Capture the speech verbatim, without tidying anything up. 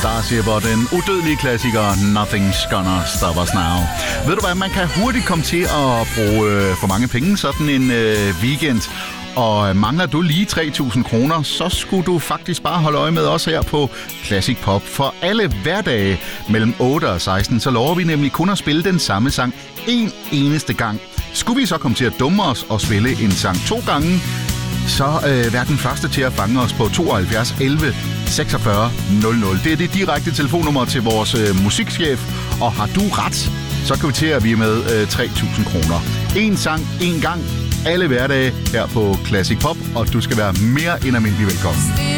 Starship og den udødelige klassiker Nothing's Gonna Stop Us Now. Ved du hvad, man kan hurtigt komme til at bruge øh, for mange penge sådan en øh, weekend. Og mangler du lige tre tusind kroner, så skulle du faktisk bare holde øje med os her på Classic Pop. For alle hverdage mellem otte og seksten, så lover vi nemlig kun at spille den samme sang en eneste gang. Skulle vi så komme til at dumme os og spille en sang to gange, så øh, vær den første til at fange os på tooghalvfjerds elleve seksogfyrre nul nul. Det er det direkte telefonnummer til vores øh, musikchef, og har du ret, så kvitterer vi med øh, tre tusind kroner. En sang, en gang, alle hverdage her på Classic Pop, og du skal være mere end almindelig velkommen.